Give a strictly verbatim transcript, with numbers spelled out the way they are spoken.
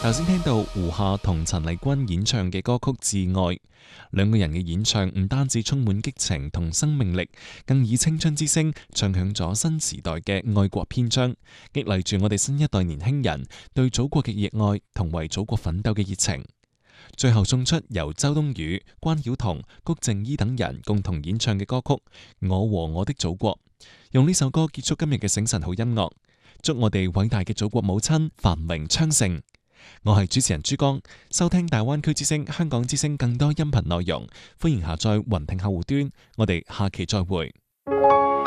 頭先聽到胡夏同陳麗君演唱嘅歌曲《至愛》，兩個人嘅演唱唔單止充滿激情同生命力，更以青春之聲唱響咗新時代嘅愛國篇章，激勵住我哋新一代年輕人對祖國嘅熱愛同為祖國奮鬥嘅熱情。最後送出由周冬雨、關曉彤、谷靜依等人共同演唱嘅歌曲《我和我的祖國》，用呢首歌結束今日嘅醒晨好音樂，祝我哋偉大嘅祖國母親繁榮昌盛。我係主持人珠江，收聽大灣區之聲、香港之聲更多音頻內容，歡迎下載雲聽客戶端。我哋下期再會。